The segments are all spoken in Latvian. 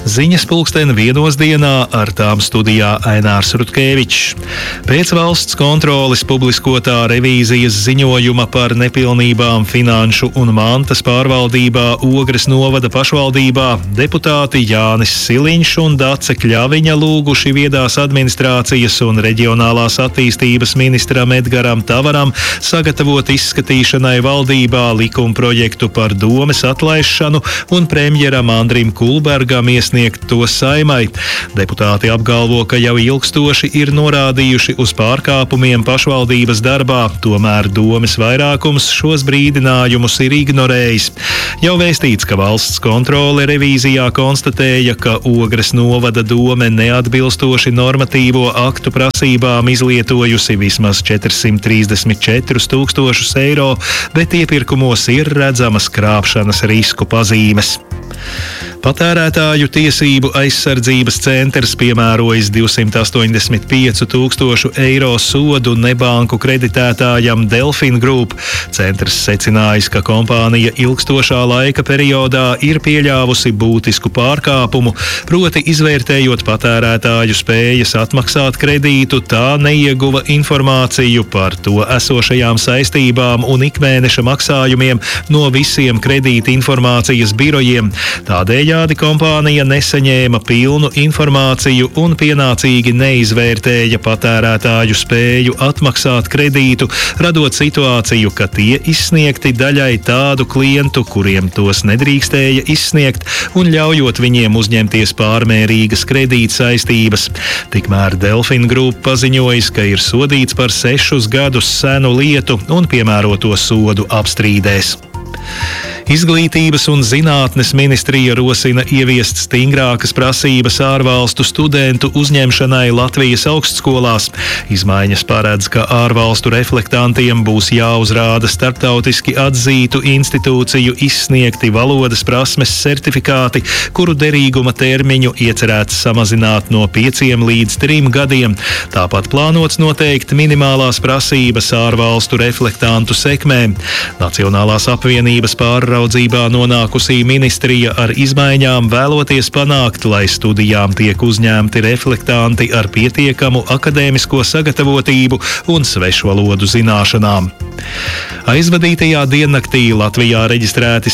Ziņas 1:00 dienā, ar tām studijā Ainārs Rutkevičs. Pēc valsts kontroles publiskotā revīzijas ziņojuma par nepilnībām finanšu un mantas pārvaldībā Ogres novada pašvaldībā deputāti Jānis Siliņš un Dace Kļaviņa lūguši viedās administrācijas un reģionālās attīstības ministram Edgaram Tavaram sagatavot izskatīšanai valdībā likumprojektu par domes atlaišanu un premjeram Andrim Kulbergam iesniegt to Saimai. Deputāti apgalvo, ka jau ilgstoši ir norādījuši uz pārkāpumiem pašvaldības darbā, tomēr domes vairākums šos brīdinājumus ir ignorējis. Jau vēstīts, ka valsts kontrole revīzijā konstatēja, ka Ogres novada dome neatbilstoši normatīvo aktu prasībām izlietojusi vismaz 434 000 eiro, bet iepirkumos ir redzamas krāpšanas risku pazīmes. Patērētāju tiesību aizsardzības centrs piemērojis 285 000 eiro sodu nebanku kreditētājam Delfin Group. Centrs secinājis, ka kompānija ilgstošā laika periodā ir pieļāvusi būtisku pārkāpumu, proti izvērtējot patērētāju spējas atmaksāt kredītu, tā neieguva informāciju par to esošajām saistībām un ikmēneša maksājumiem no visiem kredīta informācijas birojiem. Tādējādi kompānija nesaņēma pilnu informāciju un pienācīgi neizvērtēja patērētāju spēju atmaksāt kredītu, radot situāciju, ka tie izsniegti daļai tādu klientu, kuriem tos nedrīkstēja izsniegt, un ļaujot viņiem uzņemties pārmērīgas kredītsaistības. Tikmēr Delfin Group paziņojis, ka ir sodīts par 6 gadus senu lietu un piemēroto sodu apstrīdēs. Izglītības un zinātnes ministrija rosina ieviest stingrākas prasības ārvalstu studentu uzņemšanai Latvijas augstskolās. Izmaiņas paredz, ka ārvalstu reflektantiem būs jāuzrāda starptautiski atzītu institūciju izsniegti valodas prasmes certifikāti, kuru derīguma termiņu iecerēts samazināt no 5 līdz 3 gadiem. Tāpat plānots noteikt minimālās prasības ārvalstu reflektantu sekmēm. Nacionālās apvienības pārraudzībā nonākusī ministrija ar izmaiņām vēloties panākt, lai studijām tiek uzņemti reflektanti ar pietiekamu akadēmisko sagatavotību un svešvalodu zināšanām. Aizvadītajā diennaktī Latvijā reģistrēti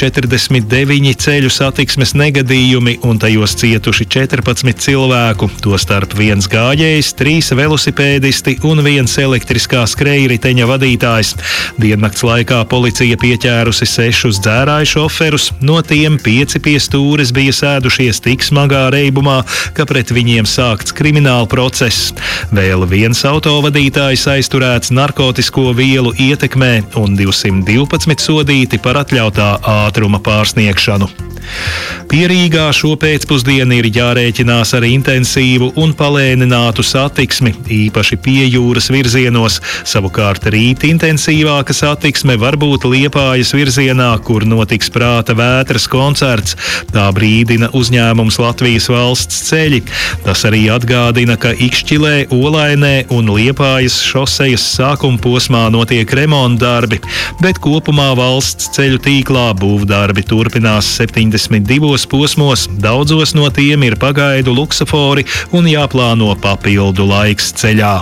149 ceļu satiksmes negadījumi un tajos cietuši 14 cilvēku, tostarp 1 gājējs, 3 velosipēdisti un 1 elektriskā skrejriteņa vadītājs. Diennakts laikā policija pieķērusi 6 dzērāju šoferus, no tiem 5 pie stūres bija sēdušies tik smagā reibumā, ka pret viņiem sākts krimināla process. Vēl 1 autovadītājs aizturēts narkotisko vielu ietekmē un 212 sodīti par atļautā ātruma pārsniegšanu. Pierīgā šo pēcpusdienu ir jārēķinās ar intensīvu un palēninātu satiksmi, īpaši pie jūras virzienos. Savukārt rīt intensīvāka satiksme var būt Liepājas virzienā, kur notiks Prāta vētras koncerts. Tā brīdina uzņēmums Latvijas valsts ceļi. Tas arī atgādina, ka Ikšķilē, Olainē un Liepājas šosejas sākuma posmā notiek remontdarbi, bet kopumā valsts ceļu tīklā būvdarbi turpinās 72 posmos, daudzos no tiem ir pagaidu luksofori un jāplāno papildu laiks ceļā.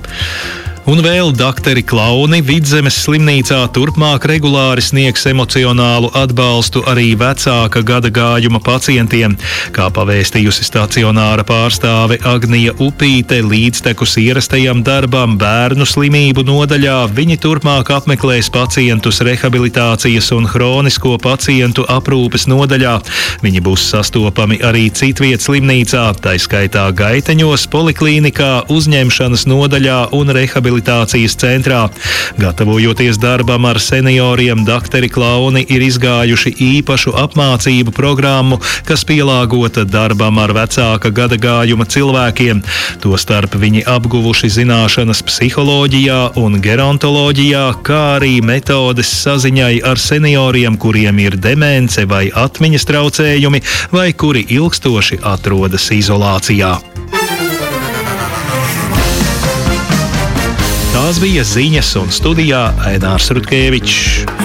Un vēl dakteri Klauni Vidzemes slimnīcā turpmāk regulāri sniegs emocionālu atbalstu arī vecāka gada gājuma pacientiem. Kā pavēstījusi stacionāra pārstāve Agnija Upīte, līdztekus ierastajam darbam bērnu slimību nodaļā viņi turpmāk apmeklēs pacientus rehabilitācijas un hronisko pacientu aprūpes nodaļā. Viņi būs sastopami arī citviet slimnīcā, tai skaitā Gaiteņos, poliklīnikā, uzņemšanas nodaļā un rehabilitācijas centrā. Gatavojoties darbam ar senioriem, dakteri Klauni ir izgājuši īpašu apmācību programmu, kas pielāgota darbam ar vecāka gada gājuma cilvēkiem. Tostarp viņi apguvuši zināšanas psiholoģijā un gerontoloģijā, kā arī metodes saziņai ar senioriem, kuriem ir demence vai atmiņas traucējumi, vai kuri ilgstoši atrodas izolācijā. Tās bija ziņas un studijā Ainārs Rutkevičs.